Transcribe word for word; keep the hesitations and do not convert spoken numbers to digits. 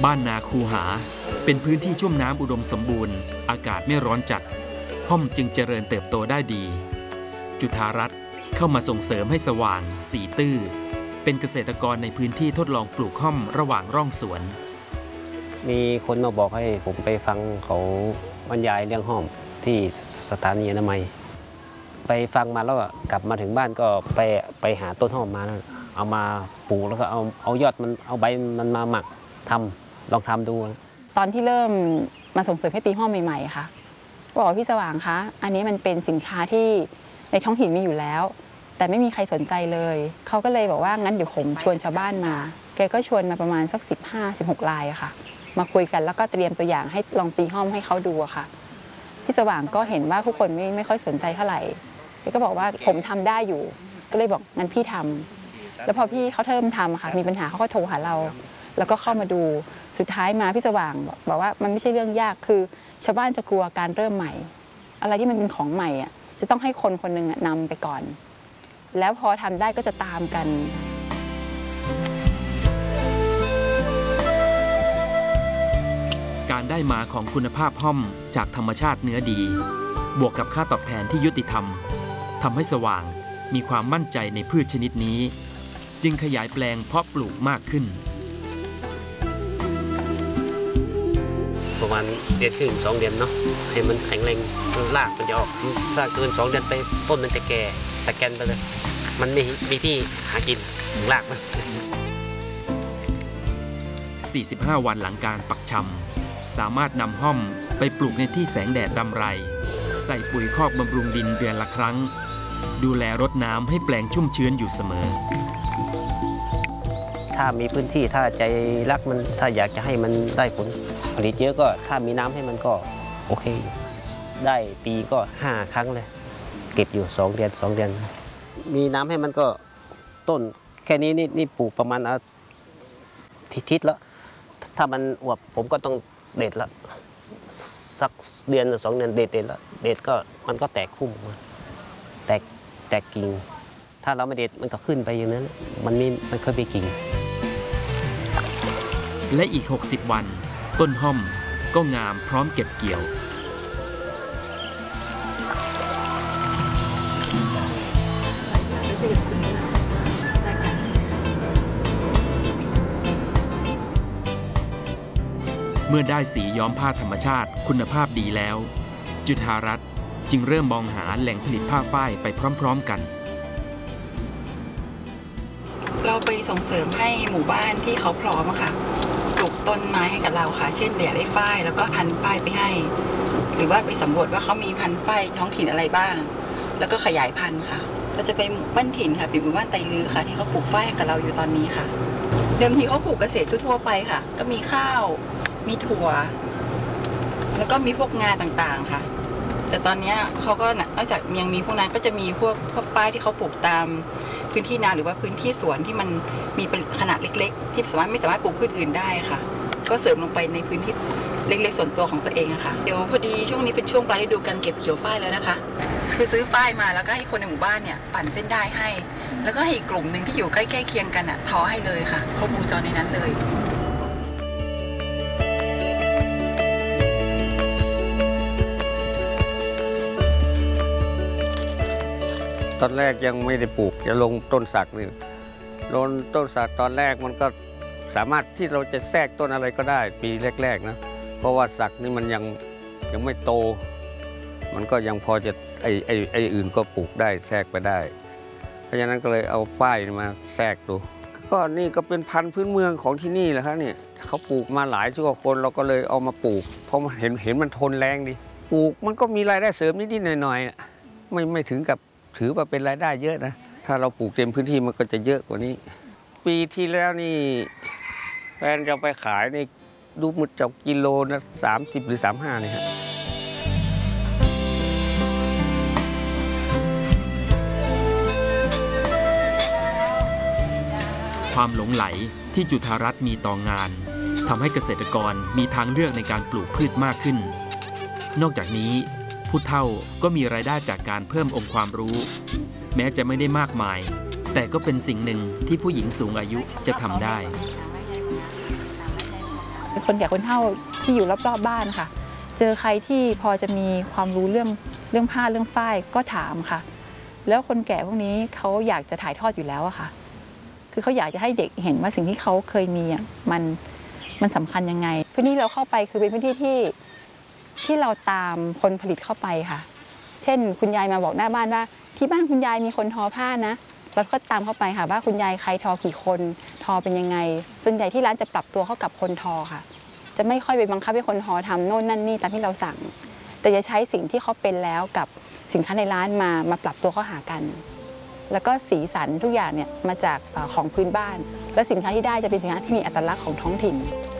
บ้านนาคูหาเป็นพื้นที่ชุ่มน้ำอุดมสมบูรณ์อากาศไม่ร้อนจัดห้อมจึงเจริญเติบโตได้ดีจุฑารัตน์เข้ามาส่งเสริมให้สว่างสีตื้อเป็นเกษตรกรในพื้นที่ทดลองปลูกห้อมระหว่างร่องสวนมีคนมาบอกให้ผมไปฟังเขาบรรยายเรื่องห้อมที่สถานีอนามัยไปฟังมาแล้วกลับมาถึงบ้านก็ไปไปหาต้นห้อมมาแล้วเอามาปลูกแล้วก็เอาเอายอดมันเอาใบมันมาหมักทำลองทำดูตอนที่เริ่มมาส่งเสริมให้ตีห้อมใหม่ๆค่ะบอกว่าพี่สว่างคะอันนี้มันเป็นสินค้าที่ในท้องถิ่นมีอยู่แล้วแต่ไม่มีใครสนใจเลยเขาก็เลยบอกว่างั้นเดี๋ยวผมชวนชาวบ้านมาแกก็ชวนมาประมาณสักสิบห้า สิบหกรายอะค่ะมาคุยกันแล้วก็เตรียมตัวอย่างให้ลองตีห้อมให้เขาดูอะค่ะพี่สว่างก็เห็นว่าผู้คนไม่ไม่ค่อยสนใจเท่าไหร่แกก็บอกว่าผมทำได้อยู่ก็เลยบอกงั้นพี่ทำแล้วพอพี่เขาเริ่มทำค่ะมีปัญหาเขาก็โทรหาเราแล้วก็เข้ามาดูสุดท้ายมาพี่สว่างบอกว่ามันไม่ใช่เรื่องยากคือชาวบ้านจะกลัวการเริ่มใหม่อะไรที่มันเป็นของใหม่อ่ะจะต้องให้คนคนหนึ่งนำไปก่อนแล้วพอทำได้ก็จะตามกันการได้มาของคุณภาพห้อมจากธรรมชาติเนื้อดีบวกกับค่าตอบแทนที่ยุติธรรมทำให้สว่างมีความมั่นใจในพืชชนิดนี้จึงขยายแปลงเพาะปลูกมากขึ้นประมาณเดือนครึ่งสองเดือนเนาะให้มันแข็งแรงรากมันจะออกถ้าเกินสองเดือนไปต้นมันจะแก่ตะแกนไปเลยมันไม่มีที่หากินรากมันสี่สิบห้าวันหลังการปักชำสามารถนำห้อมไปปลูกในที่แสงแดดรำไรใส่ปุ๋ยคอกบำรุงดินเดือนละครั้งดูแลรดน้ำให้แปลงชุ่มชื้นอยู่เสมอถ้ามีพื้นที่ถ้าใจรักมันถ้าอยากจะให้มันได้ผลผลิตเยอะก็ถ้ามีน้ำให้มันก็โอเคได้ปีก็ห้าครั้งเลยเก็บอยู่สองเดือนสองเดือนมีน้ำให้มันก็ต้นแค่นี้นี่นี่ปลูกประมาณอาทิตย์แล้วถ้ามันอวบผมก็ต้องเด็ดละสักเดือนหรือสองเดือนเด็ดเด็ดละเด็ดก็มันก็แตกพุ่มแตกแตกกิ่งถ้าเราไม่เด็ดมันก็ขึ้นไปอย่างนั้นมันไม่มันเคยไปกิ่งและอีกหกสิบวันต้นห้อมก็งามพร้อมเก็บเกี่ยวเมื่อได้สีย้อมผ้าธรรมชาติคุณภาพดีแล้วจุฑารัตน์จึงเริ่มมองหาแหล่งผลิตผ้าฝ้ายไปพร้อมๆกันเราไปส่งเสริมให้หมู่บ้านที่เขาพร้อมค่ะปลูกต้นไม้ให้กับเราค่ะเช่นอยากได้ฝ้ายแล้วก็พันฝ้ายไปให้หรือว่าไปสำรวจว่าเขามีพันฝ้ายท้องถิ่นอะไรบ้างแล้วก็ขยายพันธุ์ค่ะเราจะไปหมู่บ้านถิ่นค่ะเป็นหมู่บ้านไตรลือค่ะที่เขาปลูกฝ้ายให้กับเราอยู่ตอนนี้ค่ะเดิมทีเขาปลูกเกษตรทั่วไปค่ะก็มีข้าวมีถั่วแล้วก็มีพวกงาต่างๆค่ะแต่ตอนนี้เขาก็นอกจากยังมีพวกนั้นก็จะมีพวกพวกป้ายที่เขาปลูกตามพื้นที่นาหรือว่าพื้นที่สวนที่มันมีขนาดเล็กๆที่สามารถไม่สามารถปลูกพืชอื่นได้ค่ะก็เสริมลงไปในพื้นที่เล็กๆส่วนตัวของตัวเองอะค่ะเดี๋ยวพอดีช่วงนี้เป็นช่วงปลายฤดูการเก็บเกี่ยวฝ้ายแล้วนะคะคือซื้อฝ้ายมาแล้วก็ให้คนในหมู่บ้านเนี่ยปั่นเส้นได้ให้แล้วก็ให้อีกกลุ่มหนึ่งที่อยู่ใกล้ๆเคียงกันอะทอให้เลยค่ะครบวงจรในนั้นเลยตอนแรกยังไม่ได้ปลูกจะลงต้นสักนี่ลงต้นสักตอนแรกมันก็สามารถที่เราจะแทรกต้นอะไรก็ได้ปีแรกๆนะเพราะว่าสักนี่มันยังยังไม่โตมันก็ยังพอจะไอไอไออื่นก็ปลูกได้แทรกไปได้เพราะฉะนั้นก็เลยเอาฝ้ายมาแทรกดูก็นี่ก็เป็นพันธุ์พื้นเมืองของที่นี่แหละครับนี่เขาปลูกมาหลายชั่วคนเราก็เลยเอามาปลูกเพราะเห็นเห็นมันทนแรงดีปลูกมันก็มีรายได้เสริมนิดๆหน่อยๆไม่ไม่ถึงกับถือว่าเป็นรายได้เยอะนะถ้าเราปลูกเต็มพื้นที่มันก็จะเยอะกว่านี้ปีที่แล้วนี่แฟนจะไปขายนี่ดูหมดจากกิโลนะสามสิบหรือสามห้าเนี่ยฮะความหลงไหลที่จุฑารัตน์มีต่องานทำให้เกษตรกรมีทางเลือกในการปลูกพืชมากขึ้นนอกจากนี้ผู้เฒ่าก็มีรายได้จากการเพิ่มองค์ความรู้แม้จะไม่ได้มากมายแต่ก็เป็นสิ่งหนึ่งที่ผู้หญิงสูงอายุจะทำได้คนแก่คนเฒ่าที่อยู่รอบๆบ้านค่ะเจอใครที่พอจะมีความรู้เรื่องเรื่องผ้าเรื่องฝ้ายก็ถามค่ะแล้วคนแก่พวกนี้เขาอยากจะถ่ายทอดอยู่แล้วอะค่ะคือเขาอยากจะให้เด็กเห็นว่าสิ่งที่เขาเคยมีอ่ะมันมันสำคัญยังไงพื้นที่เราเข้าไปคือเป็นพื้นที่ที่ที่เราตามคนผลิตเข้าไปค่ะเช่นคุณยายมาบอกหน้าบ้านว่าที่บ้านคุณยายมีคนทอผ้านะเราก็ตามเข้าไปค่ะว่าคุณยายใครทอกี่คนทอเป็นยังไงส่วนใหญ่ที่ร้านจะปรับตัวเข้ากับคนทอค่ะจะไม่ค่อยไปบังคับให้คนทอทำโน่นนั่นนี่ตามที่เราสั่งแต่จะใช้สิ่งที่เขาเป็นแล้วกับสินค้าในร้านมามาปรับตัวเข้าหากันแล้วก็สีสันทุกอย่างเนี่ยมาจากของพื้นบ้านและสินค้าที่ได้จะเป็นสินค้าที่มีอัตลักษณ์ของท้องถิ่น